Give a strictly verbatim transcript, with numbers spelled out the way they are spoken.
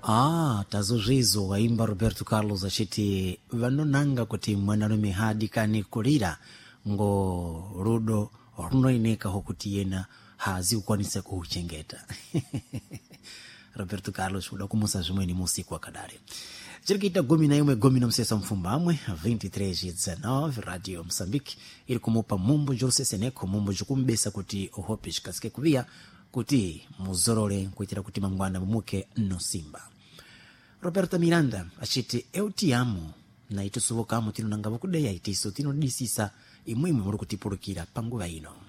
Ah, tazozvizo waimba Roberto Carlos achiti vanonanga kuti mwanarume hadikani kulira ngo rudo runoineka hokuti yena hazi kukwanisa kuchengeta. Roberto Carlos uda kumusa zvimweni musiku wakadare. Chirikita gumi na imwe gumi na msesa mfumbamwe vinte e três de dezenove Radio Moçambique iri kumupa mumbo Jose Seneko mumbo jukumbesa kuti ohope chikasike kuvia kuti muzorole kuitira kuti mangwana mumuke no simba. Roberta Miranda achiti eu te amo na itusuvoka amo tino nangavo kudeya itiso tino disisa imwe imwe muri kutipurukira panguva ino.